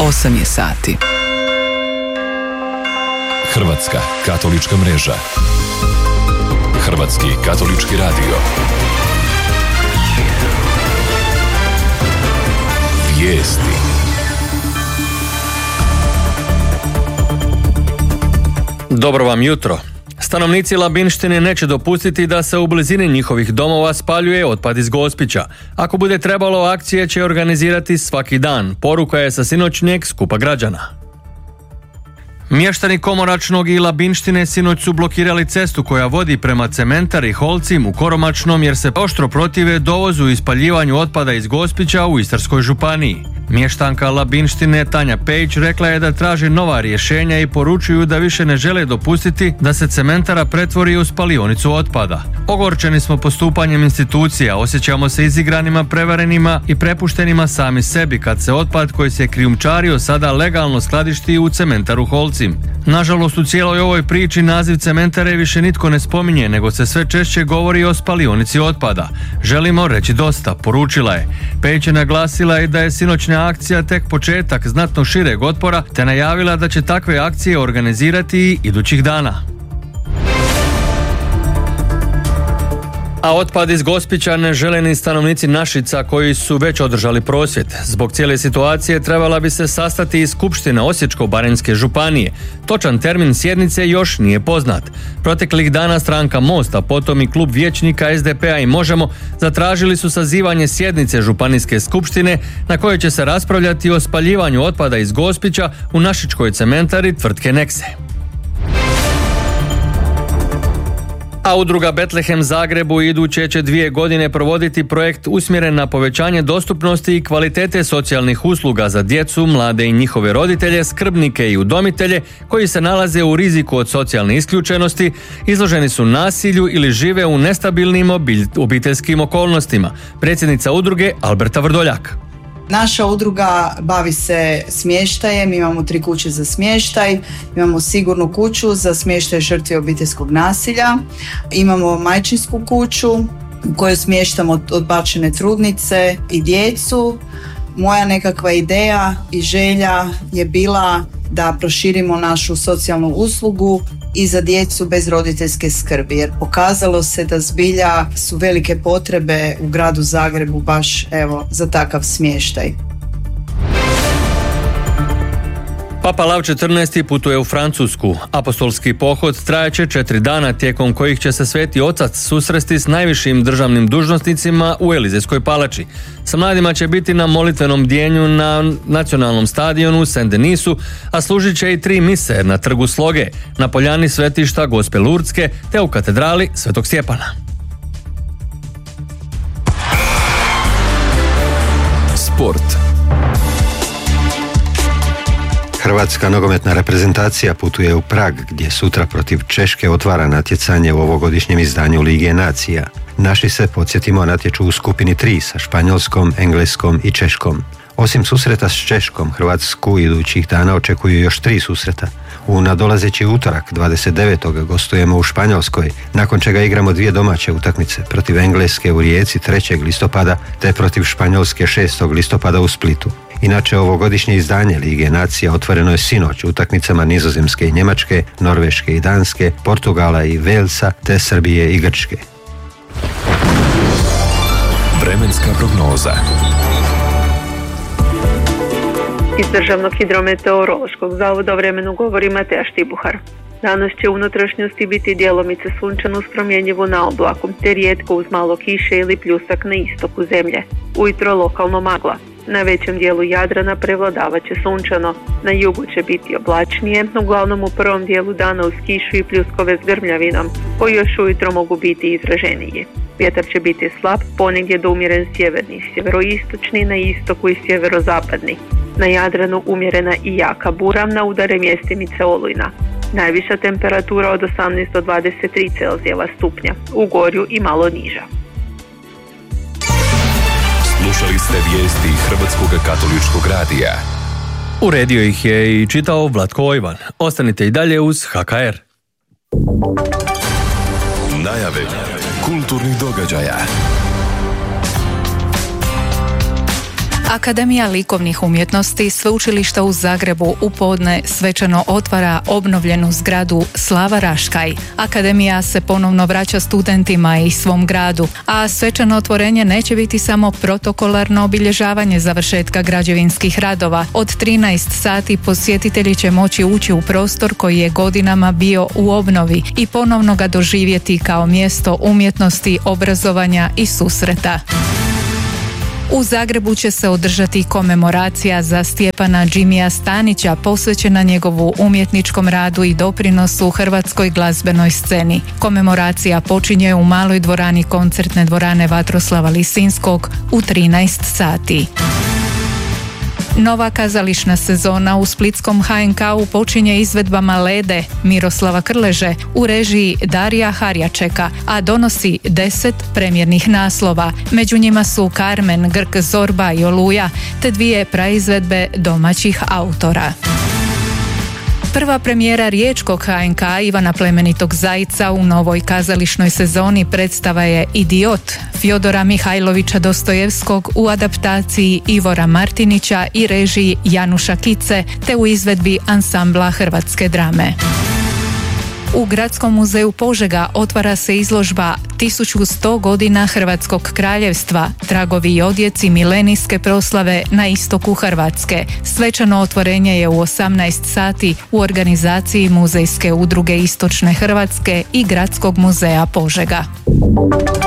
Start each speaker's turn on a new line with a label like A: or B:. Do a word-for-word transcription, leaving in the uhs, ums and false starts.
A: osam je sati.
B: Hrvatska katolička mreža. Hrvatski katolički radio. Vijesti.
C: Dobro vam jutro. Stanovnici Labinštine neće dopustiti da se u blizini njihovih domova spaljuje otpad iz Gospića. Ako bude trebalo, akcije će organizirati svaki dan. Poruka je sa sinoćnjeg skupa građana. Mještani Komoračnog i Labinštine sinoć su blokirali cestu koja vodi prema cementari Holcim u Koromačnom jer se oštro protive dovozu i spaljivanju otpada iz Gospića u Istarskoj županiji. Mještanka Labinštine Tanja Pejić rekla je da traži nova rješenja i poručuju da više ne žele dopustiti da se cementara pretvori u spalionicu otpada. Ogorčeni smo postupanjem institucija, osjećamo se izigranima, prevarenima i prepuštenima sami sebi kad se otpad koji se krijumčario sada legalno skladišti u cementaru Holcim. Nažalost, u cijeloj ovoj priči naziv cementare više nitko ne spominje, nego se sve češće govori o spalionici otpada. Želimo reći dosta, poručila je. Pejić je naglasila i da je sinoćna akcija tek početak znatno šireg otpora, te najavila da će takve akcije organizirati i idućih dana. A otpad iz Gospića ne žele ni stanovnici Našica koji su već održali prosvjed. Zbog cijele situacije trebala bi se sastati i Skupština Osječko-baranjske županije. Točan termin sjednice još nije poznat. Proteklih dana stranka Most, a potom i klub vijećnika es de pe a i Možemo zatražili su sazivanje sjednice Županijske skupštine na kojoj će se raspravljati o spaljivanju otpada iz Gospića u našičkoj cementari tvrtke Nekse. A udruga Betlehem Zagrebu iduće će dvije godine provoditi projekt usmjeren na povećanje dostupnosti i kvalitete socijalnih usluga za djecu, mlade i njihove roditelje, skrbnike i udomitelje koji se nalaze u riziku od socijalne isključenosti, izloženi su nasilju ili žive u nestabilnim obiteljskim okolnostima. Predsjednica udruge Alberta Vrdoljak.
D: Naša udruga bavi se smještajem, imamo tri kuće za smještaj, imamo sigurnu kuću za smještaj žrtvi obiteljskog nasilja, imamo majčinsku kuću u kojoj smještamo odbačene trudnice i djecu. Moja nekakva ideja i želja je bila da proširimo našu socijalnu uslugu i za djecu bez roditeljske skrbi, jer pokazalo se da zbilja su velike potrebe u gradu Zagrebu baš evo za takav smještaj.
C: Papa Lav četrnaesti putuje u Francusku. Apostolski pohod trajaće četiri dana tijekom kojih će se Sveti Otac susresti s najvišim državnim dužnosnicima u Elizejskoj palači. Sa mladima će biti na molitvenom bdjenju na nacionalnom stadionu u Saint-Denisu, a služit će i tri mise na trgu Sloge, na poljani svetišta Gospe Lurdske te u katedrali Svetog Stjepana.
B: Sport.
E: Hrvatska nogometna reprezentacija putuje u Prag gdje sutra protiv Češke otvara natjecanje u ovogodišnjem izdanju Lige nacija. Naši se, podsjetimo, natječu u skupini tri sa Španjolskom, Engleskom i Češkom. Osim susreta s Češkom, Hrvatsku idućih dana očekuju još tri susreta. U nadolazeći utorak, dvadeset devetog gostujemo u Španjolskoj, nakon čega igramo dvije domaće utakmice, protiv Engleske u Rijeci trećeg listopada te protiv Španjolske šestog listopada u Splitu. Inače, ovogodišnje izdanje Lige nacija otvoreno je sinoć utakmicama Nizozemske i Njemačke, Norveške i Danske, Portugala i Velsa te Srbije i Grčke.
B: Vremenska prognoza.
F: Iz Državnog hidrometeorološkog zavoda o vremenu govori Mateja Štibuhar. Danas će u unutrašnjosti biti djelomice sunčano s promjenjivo na oblaku, te rijetko uz malo kiše ili pljusak na istoku zemlje. Ujutro lokalno magla. Na većem dijelu Jadrana prevladavat će sunčano. Na jugu će biti oblačnije, uglavnom u prvom dijelu dana uz kišu i pljuskove s grmljavinom, koji još ujutro mogu biti izraženiji. Vjetar će biti slab, ponegdje do umjeren sjeverni, sjeveroistočni, na istoku i sjeverozapadni. Na Jadranu umjerena i jaka bura, na udare mjestimice olujna. Najviša temperatura od osamnaest do dvadeset tri Celzijeva stupnja, u Gorju i malo niža.
B: Slušali ste vijesti Hrvatskog katoličkog radija.
C: Uredio ih je i čitao Vlatko Ojvan. Ostanite i dalje uz ha ka er.
B: Najave kulturnih događaja.
A: Akademija likovnih umjetnosti Sveučilišta u Zagrebu u podne svečano otvara obnovljenu zgradu Slava Raškaj. Akademija se ponovno vraća studentima i svom gradu, a svečano otvorenje neće biti samo protokolarno obilježavanje završetka građevinskih radova. Od trinaest sati posjetitelji će moći ući u prostor koji je godinama bio u obnovi i ponovno ga doživjeti kao mjesto umjetnosti, obrazovanja i susreta. U Zagrebu će se održati komemoracija za Stjepana Džimija Stanića posvećena njegovu umjetničkom radu i doprinosu hrvatskoj glazbenoj sceni. Komemoracija počinje u maloj dvorani koncertne dvorane Vatroslava Lisinskog u trinaest sati. Nova kazališna sezona u splitskom ha en ka-u počinje izvedbama Lede Miroslava Krleže u režiji Darija Harjačeka, a donosi deset premjernih naslova. Među njima su Carmen, Grk, Zorba i Oluja, te dvije praizvedbe domaćih autora. Prva premijera riječkog ha en ka Ivana Plemenitog Zajca u novoj kazališnoj sezoni predstava je Idiot Fjodora Mihajlovića Dostojevskog u adaptaciji Ivora Martinića i režiji Januša Kice, te u izvedbi ansambla Hrvatske drame. U Gradskom muzeju Požega otvara se izložba tisuću sto godina Hrvatskog kraljevstva, tragovi i odjeci milenijske proslave na istoku Hrvatske. Svečano otvorenje je u osamnaest sati u organizaciji Muzejske udruge Istočne Hrvatske i Gradskog muzeja Požega.